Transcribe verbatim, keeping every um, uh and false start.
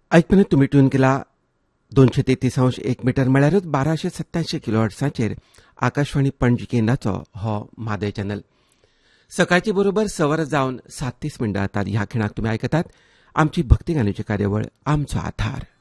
आयकपणे तुमी ट्यून केला दोनशे तेत्तीस अंश एक मिटर म्हळ्यारच बाराशे सत्त्यायंशी किलो हर्ट्साचेर आकाशवाणी पणजी केंद्राचो हो मादय चॅनल. सकाळची बरोबर सवर जावन सात तीस मिनटां जातात. ह्या खिणाक तुमी आयकतात आमची भक्ती गाण्याची कार्यावळ आमचो आधार.